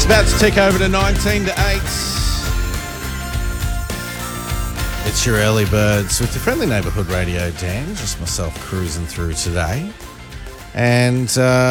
It's about to tick over to 19 to 8. It's your early birds with your friendly neighbourhood radio, Dan. Just myself cruising through today. And,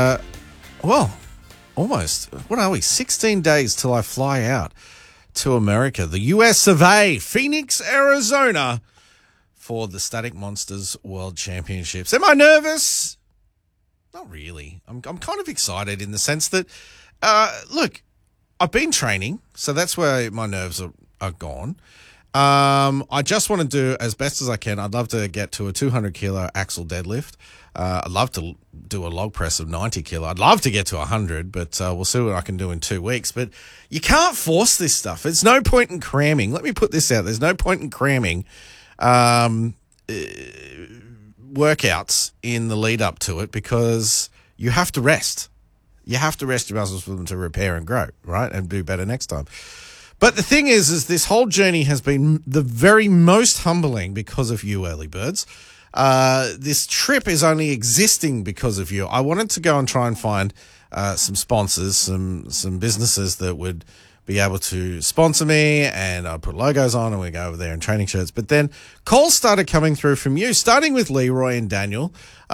almost, what are we, 16 days till I fly out to America, the US of A, Phoenix, Arizona, for the Static Monsters World Championships. Am I nervous? Not really. I'm kind of excited in the sense that, look, I've been training, so that's where my nerves are gone. I just want to do as best as I can. I'd love to get to a 200 kilo axle deadlift. I'd love to do a log press of 90 kilo. I'd love to get to 100, but we'll see what I can do in 2 weeks. But you can't force this stuff. There's no point in cramming. Let me put this out. There's no point in cramming workouts in the lead up to it because you have to rest. You have to rest your muscles for them to repair and grow, right? And do better next time. But the thing is this whole journey has been the very most humbling because of you, early birds. This trip is only existing because of you. I wanted to go and try and find some sponsors, some businesses that would be able to sponsor me, and I'd put logos on and we'd go over there in training shirts. But then calls started coming through from you, starting with Leroy and Daniel,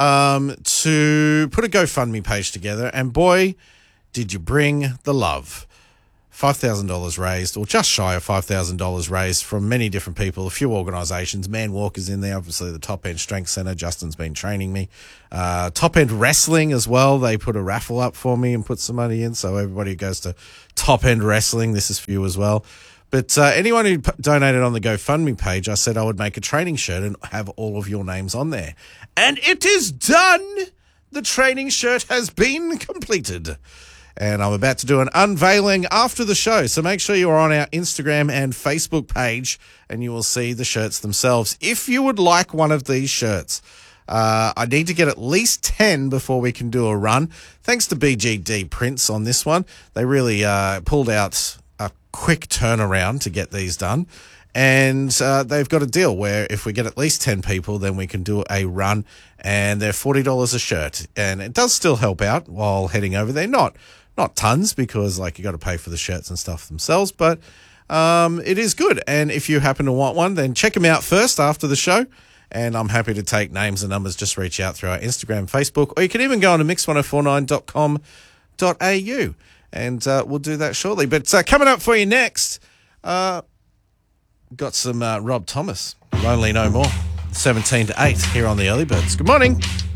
to put a GoFundMe page together. And boy, did you bring the love. $5,000 raised, or just shy of $5,000 raised from many different people, a few organisations. Man Walker's in there, obviously the Top End Strength Centre. Justin's been training me. Top End Wrestling as well. They put a raffle up for me and put some money in. So everybody who goes to Top End Wrestling, this is for you as well. But anyone who donated on the GoFundMe page, I said I would make a training shirt and have all of your names on there. And it is done! The training shirt has been completed. And I'm about to do an unveiling after the show. So make sure you are on our Instagram and Facebook page and you will see the shirts themselves. If you would like one of these shirts, I need to get at least 10 before we can do a run. Thanks to BGD Prints on this one. They really pulled out a quick turnaround to get these done. And they've got a deal where if we get at least 10 people, then we can do a run. And they're $40 a shirt. And it does still help out while heading over there. Not tons, because like you got to pay for the shirts and stuff themselves, but it is good. And if you happen to want one, then check them out first after the show. And I'm happy to take names and numbers. Just reach out through our Instagram, Facebook, or you can even go on to mix1049.com.au and we'll do that shortly. But coming up for you next, got some Rob Thomas, Lonely No More, 17 to 8 here on the Early Birds. Good morning.